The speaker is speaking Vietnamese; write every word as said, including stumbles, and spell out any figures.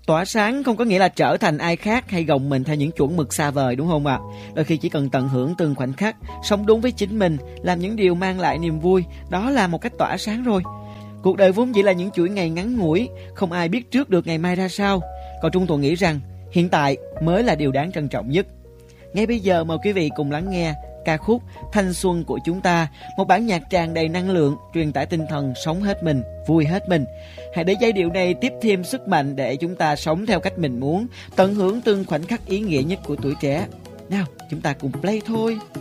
Tỏa sáng không có nghĩa là trở thành ai khác hay gồng mình theo những chuẩn mực xa vời, đúng không ạ? À? Đôi khi chỉ cần tận hưởng từng khoảnh khắc, sống đúng với chính mình, làm những điều mang lại niềm vui, đó là một cách tỏa sáng rồi. Cuộc đời vốn chỉ là những chuỗi ngày ngắn ngủi, không ai biết trước được ngày mai ra sao. Còn Trung Thuận nghĩ rằng hiện tại mới là điều đáng trân trọng nhất. Ngay bây giờ mời quý vị cùng lắng nghe ca khúc Thanh Xuân của chúng ta, một bản nhạc tràn đầy năng lượng, truyền tải tinh thần sống hết mình, vui hết mình. Hãy để giai điệu này tiếp thêm sức mạnh để chúng ta sống theo cách mình muốn, tận hưởng từng khoảnh khắc ý nghĩa nhất của tuổi trẻ. Nào, chúng ta cùng play thôi.